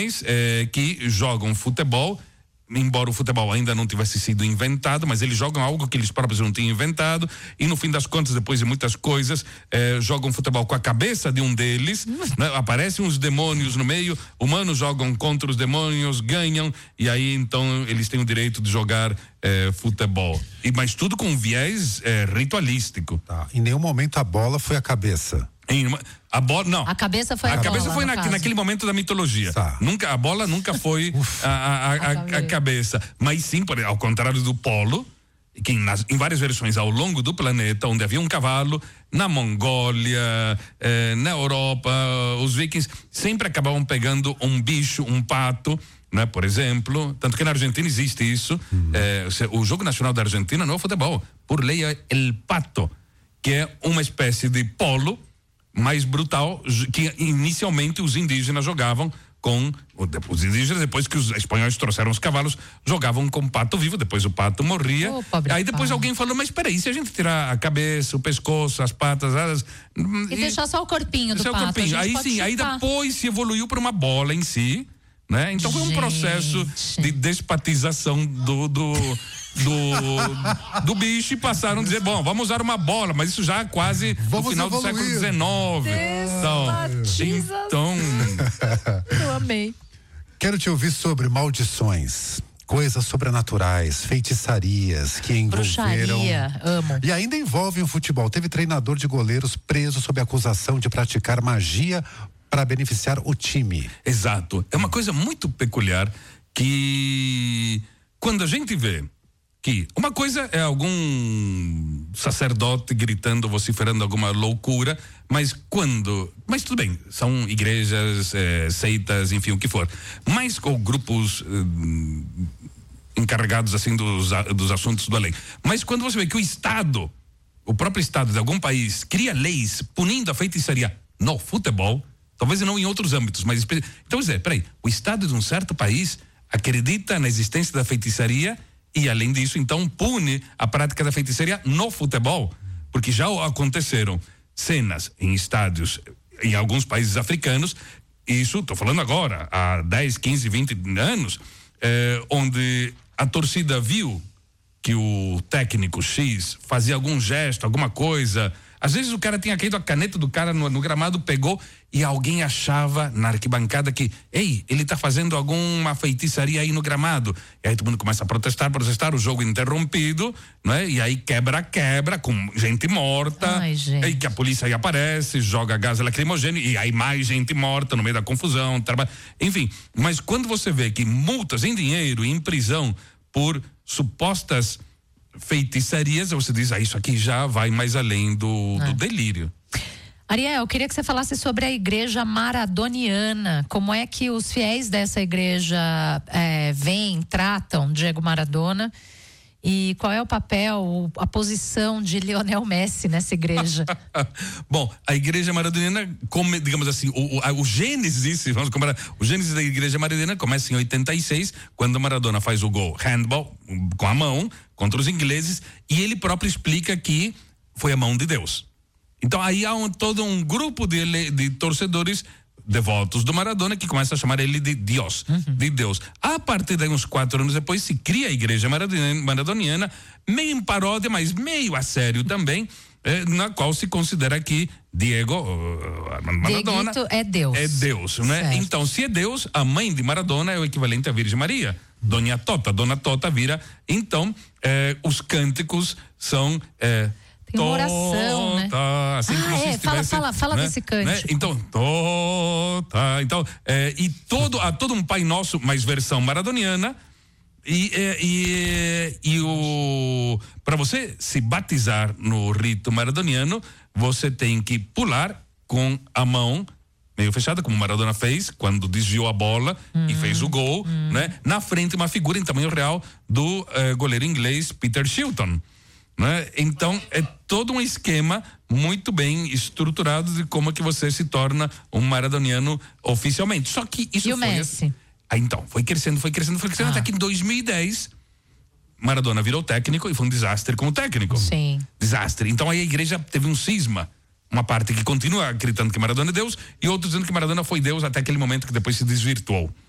alemães que jogam futebol, embora o futebol ainda não tivesse sido inventado, mas eles jogam algo que eles próprios não tinham inventado, e no fim das contas, depois de muitas coisas, jogam futebol com a cabeça de um deles, né? Aparecem uns demônios no meio, humanos jogam contra os demônios, ganham, e aí então eles têm o direito de jogar futebol. Mas tudo com um viés ritualístico. Tá. Em nenhum momento a bola foi a cabeça. A bola, não. A cabeça foi a cabeça foi naquele momento da mitologia. Tá. A bola nunca foi a cabeça. Mas sim, ao contrário do polo, que em várias versões ao longo do planeta, onde havia um cavalo, na Mongólia, na Europa, os vikings sempre acabavam pegando um bicho, um pato, né, por exemplo, tanto que na Argentina existe isso. O jogo nacional da Argentina não é o futebol, por lei é el pato, que é uma espécie de polo mais brutal, que inicialmente os indígenas jogavam com os indígenas, depois que os espanhóis trouxeram os cavalos, jogavam com pato vivo, depois o pato morria. Aí depois alguém falou, mas peraí, se a gente tirar a cabeça, o pescoço, as patas, e deixar só o corpinho do pato, corpinho. Aí sim, aí depois se evoluiu para uma bola em si, né? Então foi um processo de despatização do bicho, e passaram a dizer, bom, vamos usar uma bola, mas isso já quase no final do século XIX. Então eu amei. Quero te ouvir sobre maldições, coisas sobrenaturais, feitiçarias que envolveram... Bruxaria, amo. E ainda envolvem o futebol. Teve treinador de goleiros preso sob acusação de praticar magia para beneficiar o time. Exato. É uma coisa muito peculiar que quando a gente vê que uma coisa é algum sacerdote gritando, vociferando alguma loucura, mas tudo bem, são igrejas, seitas, enfim, o que for, mas com grupos encarregados assim dos assuntos do além. Mas quando você vê que o próprio Estado de algum país cria leis punindo a feitiçaria no futebol, talvez não em outros âmbitos, mas então peraí, o Estado de um certo país acredita na existência da feitiçaria e, além disso, então pune a prática da feitiçaria no futebol, porque já aconteceram cenas em estádios em alguns países africanos, isso estou falando agora, há 10, 15, 20 anos, onde a torcida viu que o técnico X fazia algum gesto, alguma coisa. Às vezes o cara tinha caído, a caneta do cara no gramado pegou, e alguém achava na arquibancada que, ele tá fazendo alguma feitiçaria aí no gramado. E aí todo mundo começa a protestar, o jogo interrompido, né? E aí quebra, com gente morta. Ai, gente. E que a polícia aí aparece, joga gás lacrimogêneo, e aí mais gente morta no meio da confusão. Enfim, mas quando você vê que multas em dinheiro e em prisão por supostas feitiçarias, você diz, isso aqui já vai mais além do delírio. Ariel, eu queria que você falasse sobre a igreja maradoniana. Como é que os fiéis dessa igreja tratam Diego Maradona, e qual é o papel, a posição de Lionel Messi nessa igreja? Bom, a igreja maradoniana, digamos assim, o gênesis da igreja maradoniana começa em 86, quando Maradona faz o gol handball com a mão contra os ingleses, e ele próprio explica que foi a mão de Deus. Então aí há todo um grupo de torcedores devotos do Maradona que começa a chamar ele de Deus, de Deus. A partir de uns 4 anos depois se cria a igreja maradoniana, meio em paródia, mas meio a sério também, na qual se considera que Diego Maradona é Deus. É Deus, né? Certo. Então, se é Deus, a mãe de Maradona é o equivalente à Virgem Maria. Dona Tota vira. Então, os cânticos são tem uma oração, né? Assim como se estivesse, fala né? desse cântico. Né? Então, então, há todo um Pai Nosso, mais versão maradoniana, para você se batizar no rito maradoniano, você tem que pular com a mão meio fechada, como Maradona fez quando desviou a bola e fez o gol, né? Na frente, uma figura em tamanho real do goleiro inglês Peter Shilton, né? Então é todo um esquema muito bem estruturado de como é que você se torna um maradoniano oficialmente. Só que isso e o Messi? Então, foi crescendo, até que em 2010 Maradona virou técnico e foi um desastre como técnico. Sim. Desastre. Então aí a igreja teve um cisma. Uma parte que continua acreditando que Maradona é Deus e outros dizendo que Maradona foi Deus até aquele momento que depois se desvirtuou.